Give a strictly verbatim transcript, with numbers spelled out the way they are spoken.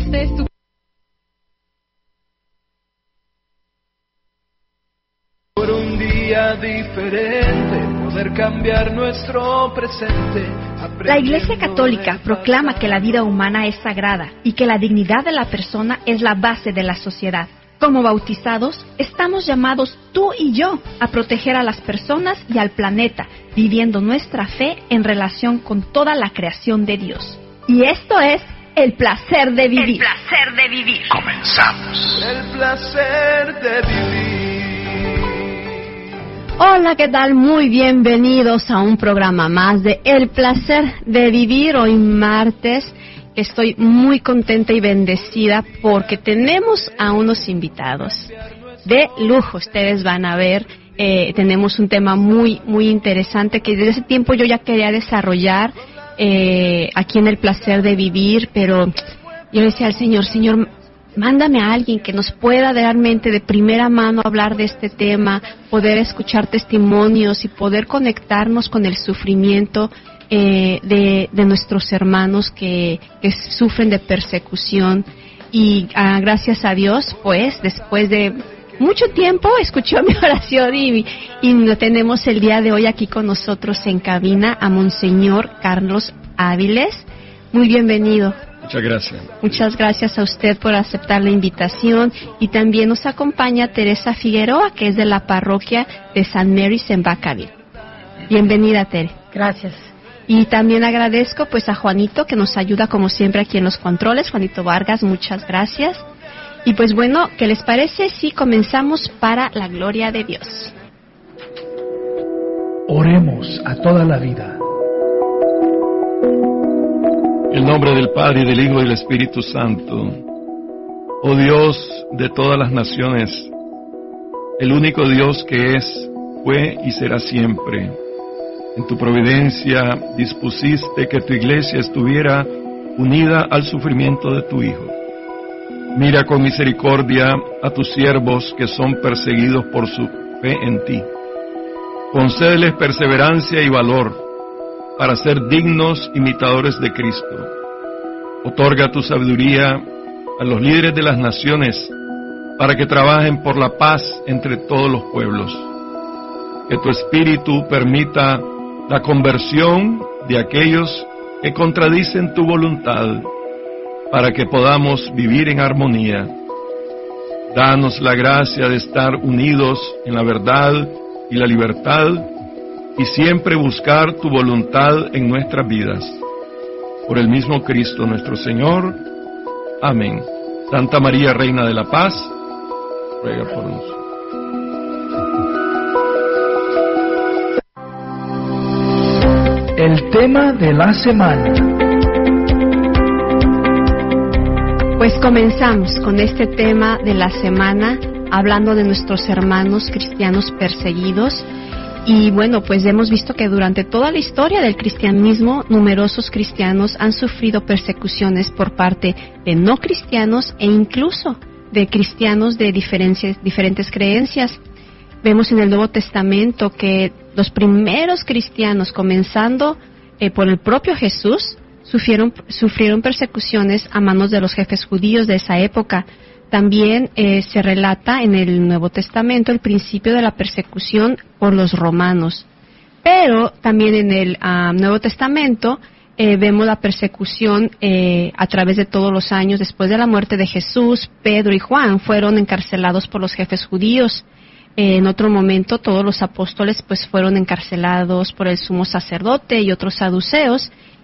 Este es tu... Por un día diferente, poder cambiar nuestro presente. La Iglesia Católica proclama que la vida humana es sagrada y que la dignidad de la persona es la base de la sociedad. Como bautizados, estamos llamados tú y yo a proteger a las personas y al planeta, viviendo nuestra fe en relación con toda la creación de Dios. Y esto es el placer de vivir. El placer de vivir. Comenzamos. El placer de vivir. Hola, ¿qué tal? Muy bienvenidos a un programa más de El placer de vivir. Hoy martes estoy muy contenta y bendecida porque tenemos a unos invitados de lujo. Ustedes van a ver, eh, tenemos un tema muy, muy interesante que desde ese tiempo yo ya quería desarrollar eh, aquí en El placer de vivir, pero yo le decía al Señor, Señor, mándame a alguien que nos pueda realmente de primera mano hablar de este tema, poder escuchar testimonios y poder conectarnos con el sufrimiento eh, de, de nuestros hermanos que, que sufren de persecución. Y ah, gracias a Dios, pues, después de mucho tiempo escuchó mi oración y, y lo tenemos el día de hoy aquí con nosotros en cabina a Monseñor Carlos Áviles. Muy bienvenido. Muchas gracias. Muchas gracias a usted por aceptar la invitación y también nos acompaña Teresa Figueroa, que es de la parroquia de San Mary's en Vacaville. Bienvenida, Tere. Gracias. Y también agradezco pues a Juanito, que nos ayuda como siempre aquí en los controles. Juanito Vargas, muchas gracias. Y pues bueno, ¿qué les parece si comenzamos para la gloria de Dios? Oremos a toda la vida. En el nombre del Padre, y del Hijo, y del Espíritu Santo. Oh Dios de todas las naciones, el único Dios que es, fue y será siempre. En tu providencia dispusiste que tu iglesia estuviera unida al sufrimiento de tu Hijo. Mira con misericordia a tus siervos que son perseguidos por su fe en ti. Concédeles perseverancia y valor para ser dignos imitadores de Cristo. Otorga tu sabiduría a los líderes de las naciones para que trabajen por la paz entre todos los pueblos. Que tu Espíritu permita la conversión de aquellos que contradicen tu voluntad, para que podamos vivir en armonía. Danos la gracia de estar unidos en la verdad y la libertad, y siempre buscar tu voluntad en nuestras vidas. Por el mismo Cristo nuestro Señor. Amén. Santa María, Reina de la Paz, ruega por nosotros. El tema de la semana. Pues comenzamos con este tema de la semana, hablando de nuestros hermanos cristianos perseguidos. Y bueno, pues hemos visto que durante toda la historia del cristianismo, numerosos cristianos han sufrido persecuciones por parte de no cristianos e incluso de cristianos de diferentes, diferentes creencias. Vemos en el Nuevo Testamento que los primeros cristianos, comenzando eh, por el propio Jesús, sufrieron, sufrieron persecuciones a manos de los jefes judíos de esa época. También eh, se relata en el Nuevo Testamento el principio de la persecución por los romanos. Pero también en el uh, Nuevo Testamento eh, vemos la persecución eh, a través de todos los años. Después de la muerte de Jesús, Pedro y Juan fueron encarcelados por los jefes judíos. Eh, en otro momento todos los apóstoles pues fueron encarcelados por el sumo sacerdote y otros saduceos.